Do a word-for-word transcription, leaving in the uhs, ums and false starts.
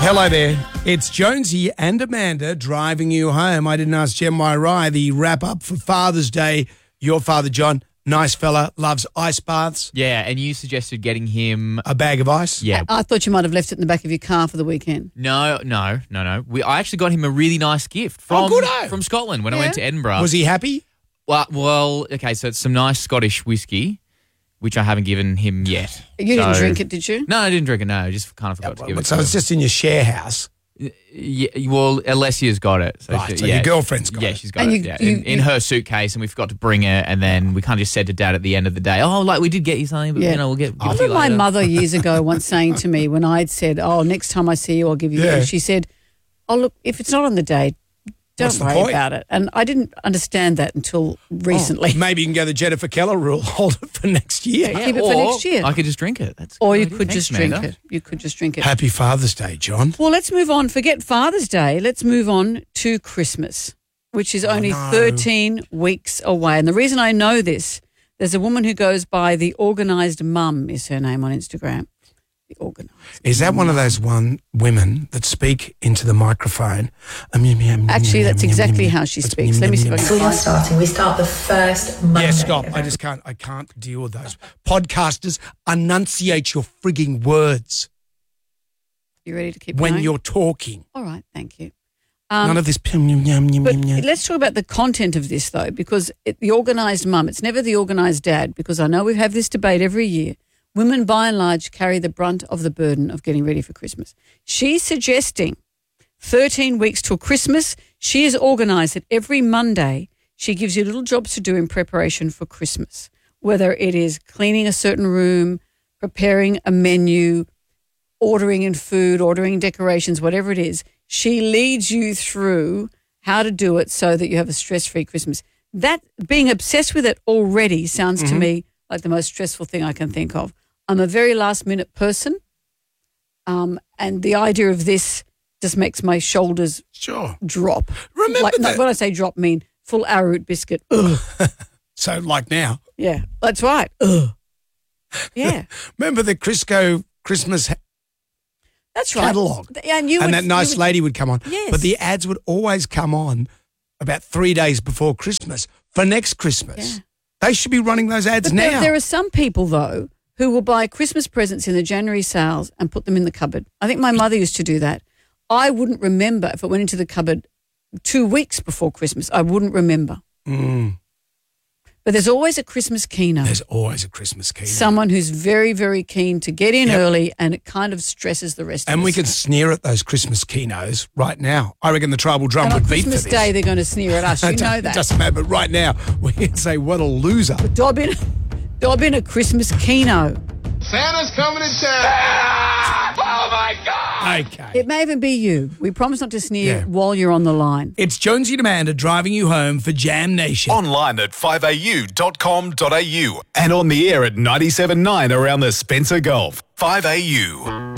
Hello there. It's Jonesy and Amanda driving you home. I didn't ask Jem Y Rye the wrap-up for Father's Day. Your father, John, nice fella, loves ice baths. Yeah, and you suggested getting him... A bag of ice? Yeah. I thought you might have left it in the back of your car for the weekend. No, no, no, no. We, I actually got him a really nice gift from, Oh, good-o. from Scotland when Yeah. I went to Edinburgh. Was he happy? Well, well, okay, so it's some nice Scottish whiskey, which I haven't given him yet. You didn't So- drink it, did you? No, I didn't drink it, no. I just kind of forgot to give it So to it's him. just in your share house. Yeah, well, Alessia's got it. So Right, she- so yeah, your girlfriend's got yeah, it. she's got And it you- yeah, you- in, in you- her suitcase, and we forgot to bring it, and then we kind of just said to Dad at the end of the day, oh, like, we did get you something, but, Yeah. you know, we'll get give I it to you remember my later. mother years ago once saying to me when I'd said, oh, next time I see you, I'll give you Yeah. this. She said, oh, look, if it's not on the day, don't What's the worry point? about it. And I didn't understand that until recently. Oh, maybe you can go the Jennifer Keller rule. Hold it for next year. Yeah. Keep it for or next year. I could just drink it. That's a Or good you idea. could Thanks, just drink Amanda. it. You could just drink it. Happy Father's Day, John. Well, let's move on. Forget Father's Day. Let's move on to Christmas, which is only no. thirteen weeks away. And the reason I know this, there's a woman who goes by the Organised Mum is her name on Instagram. The Organised. Is that one of those one women that speak into the microphone? Um, yum, yum, yum, Actually, yum, that's yum, exactly yum, how yum. she That's speaks. yum, Let me yum, see if I yum. can We are starting. We start the first Monday. Yeah, stop. of I just can't. I can't deal with those podcasters. Enunciate your frigging words You ready to keep when going? you're talking. All right, thank you. Um, None of this. Yum, yum, yum, yum, But yum, yum. let's talk about the content of this, though, because it, the organised mum, it's never the organised dad, because I know we have this debate every year. Women, by and large, carry the brunt of the burden of getting ready for Christmas. She's suggesting thirteen weeks till Christmas. She is organised that every Monday she gives you little jobs to do in preparation for Christmas, whether it is cleaning a certain room, preparing a menu, ordering in food, ordering decorations, whatever it is. She leads you through how to do it so that you have a stress-free Christmas. That being obsessed with it already sounds to me like the most stressful thing I can think of. I'm a very last-minute person, um, and the idea of this just makes my shoulders Sure. drop. Remember like, that- when I say drop, mean full arrowroot biscuit. Ugh. So, like now, Yeah, that's right. Ugh. Yeah, remember the Crisco Christmas ha- that's right. catalogue? Yeah, and you and would, that nice you would, lady would come on. Yes. But the ads would always come on about three days before Christmas for next Christmas. Yeah. They should be running those ads But now. there, there are some people, though, who will buy Christmas presents in the January sales and put them in the cupboard. I think my mother used to do that. I wouldn't remember if it went into the cupboard two weeks before Christmas. I wouldn't remember. Mm. But there's always a Christmas keynote. There's always a Christmas keynote. Someone who's very, very keen to get in Yep. early, and it kind of stresses the rest And of we us. can sneer at those Christmas keynotes right now. I reckon the tribal drum And on would beat Christmas for this. Day, they're going to sneer at us. You It know doesn't- that. doesn't matter, but right now we can say, what a loser. Dob in, dob in a Christmas keynote. Santa's coming to town. Oh my God! Okay. It may even be you. We promise not to sneer Yeah. while you're on the line. It's Jonesy and Amanda driving you home for Jam Nation. Online at five a u dot com dot a u and on the air at ninety-seven point nine around the Spencer Gulf. five A U.